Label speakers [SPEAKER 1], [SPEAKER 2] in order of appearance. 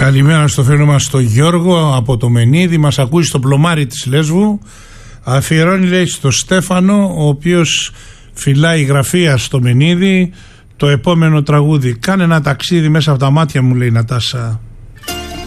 [SPEAKER 1] Καλημέρα στο φίλο μας τον Γιώργο από το Μενίδη. Μας ακούει στο πλωμάρι της Λέσβου. Αφιερώνει, λέει, στο Στέφανο, ο οποίος φυλάει γραφεία στο Μενίδη, το επόμενο τραγούδι. Κάνε ένα ταξίδι μέσα από τα μάτια μου, λέει η Νατάσα.